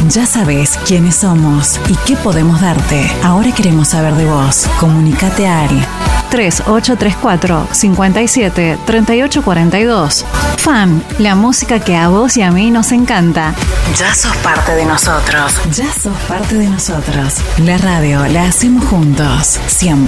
Ya sabes quiénes somos y qué podemos darte. Ahora queremos saber de vos. Comunicate al 3834-57-3842. FAN, la música que a vos y a mí nos encanta. Ya sos parte de nosotros. Ya sos parte de nosotros. La radio la hacemos juntos. Siempre.